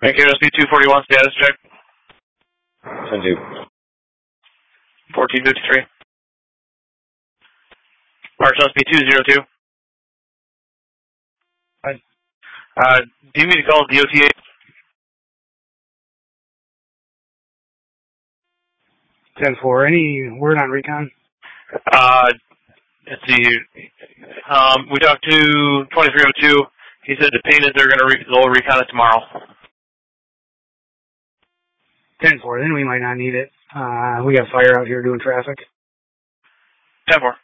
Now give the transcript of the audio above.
KSP 241 status check. 10-2. 1453. RSP 202. Do you need to call DOTA? 10-4. Any word on recon? Let's see. We talked to 2302. He said the pain is they'll recon it tomorrow. 10-4. Then we might not need it. We got fire out here doing traffic. 10-4.